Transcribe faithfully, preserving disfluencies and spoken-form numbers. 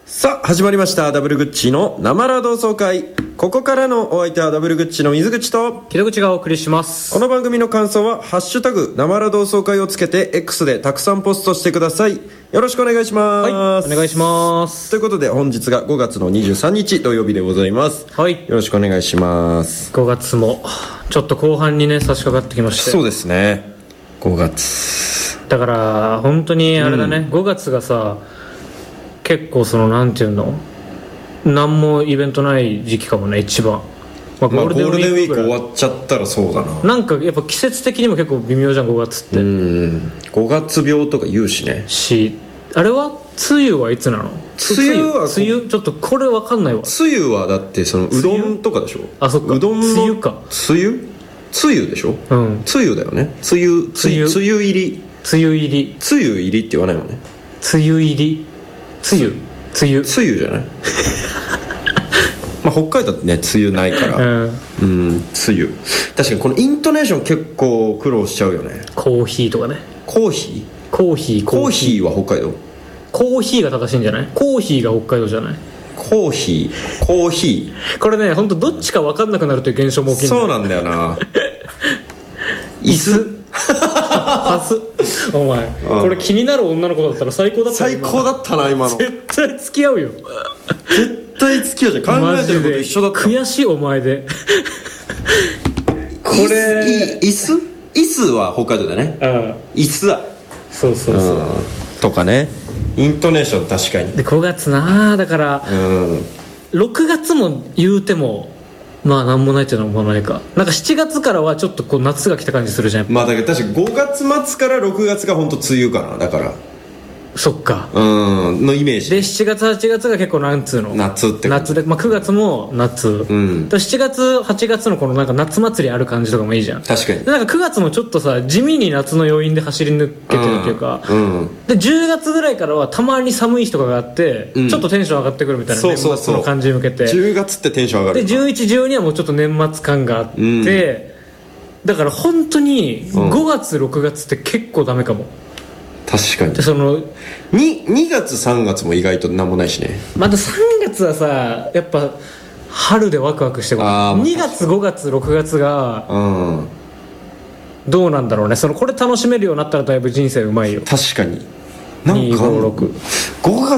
さあ始まりましたダブルグッチの生ラ同窓会。ここからのお相手はダブルグッチの水口と木戸口がお送りします。 この番組の感想はハッシュタグ生ラ同窓会をつけて X でたくさんポストしてください。よろしくお願いします。 はい、お願いします。 ということで本日がごがつのにじゅうさんにち土曜日でございます。 はい、 よろしくお願いします。 ごがつもちょっと後半にね差し掛かってきまして。 そうですね、ごがつだから本当にあれだね、うん、ごがつがさ結構そのなんていうの何もイベントない時期かもね一番。 まあ、ゴールデンウィーク終わっちゃったらそうだな。 なんかやっぱ季節的にも結構微妙じゃんごがつって。 うんごがつ病とか言うしね。 しあれは梅雨はいつなの？ 梅雨は梅雨ちょっとこれ分かんないわ。 梅雨はだってそのうどんとかでしょ。 あそっか、 うどんの梅雨か。 梅雨梅雨でしょ、うん、梅雨だよね。梅雨梅雨梅雨入り梅雨入り梅雨入りって言わないもんね。 梅雨入り梅雨梅雨梅雨じゃないまあ北海道ってね梅雨ないから、うん、うん、梅雨。確かにこのイントネーション結構苦労しちゃうよね。 コーヒーとかね。 コーヒーコーヒーコーヒーは北海道。 コーヒーが正しいんじゃない？コーヒーが北海道じゃない？ コーヒーコーヒーこれね本当どっちか分かんなくなるという現象も起きるんだよ。 そうなんだよな椅子ハスお前、うん、これ気になる女の子だったら最高だった。 最高だったな今の。 絶対付き合うよ。 絶対付き合うじゃん。考えてること一緒だった。 悔しいお前でこれ椅子椅子は北海道だね。うん椅子だ。 そうそうそう、うん、 とかね。イントネーション確かに。 でごがつなだから、うん、ろくがつも言うてもまあなんもないっていうのはもうないか。なんかしちがつからはちょっとこう夏が来た感じするじゃん。 まあだけど確かにごがつまつからろくがつが本当梅雨かな。だからそっかうんのイメージでしちがつはちがつが結構なんつうの夏って夏で、まあ、くがつも夏、うん、しちがつはちがつのこのなんか夏祭りある感じとかもいいじゃん。 確かに。 でなんかくがつもちょっとさ地味に夏の余韻で走り抜けてるっていうか、うんうん、でじゅうがつぐらいからはたまに寒い日とかがあって、うん、ちょっとテンション上がってくるみたいな、年末の感じに向けて。 じゅうがつってテンション上がる。 でじゅういち、じゅうにはもうちょっと年末感があって、うん、だから本当にごがつろくがつって結構ダメかも。 確かに。 でその 2, 2月さんがつも意外と何もないしね。 またさんがつはさやっぱ春でワクワクしてもにがつごがつろくがつが、うん、どうなんだろうね。そのこれ楽しめるようになったらだいぶ人生うまいよ。 確かに。なんかにごろくごが